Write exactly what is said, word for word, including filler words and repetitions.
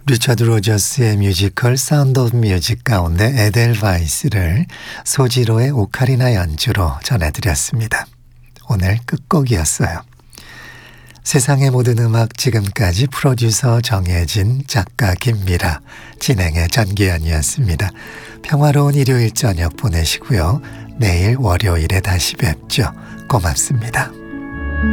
리차드 로저스의 뮤지컬 사운드 오브 뮤직 가운데 에델바이스를 소지로의 오카리나 연주로 전해드렸습니다. 오늘 끝곡이었어요. 세상의 모든 음악 지금까지 프로듀서 정혜진, 작가 김미라, 진행의 전기현이었습니다. 평화로운 일요일 저녁 보내시고요. 내일 월요일에 다시 뵙죠. 고맙습니다.